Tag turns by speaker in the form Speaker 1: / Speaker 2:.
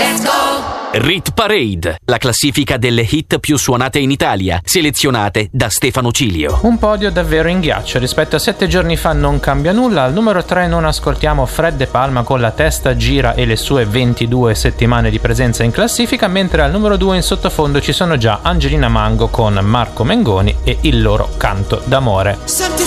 Speaker 1: Let's go!
Speaker 2: Rit Parade, la classifica delle hit più suonate in Italia, selezionate da Stefano Cilio.
Speaker 3: Un podio davvero in ghiaccio, rispetto a 7 giorni fa non cambia nulla. Al numero 3 non ascoltiamo Fred De Palma con La testa gira e le sue 22 settimane di presenza in classifica, mentre al numero 2 in sottofondo ci sono già Angelina Mango con Marco Mengoni e Il loro canto d'amore.
Speaker 4: Senti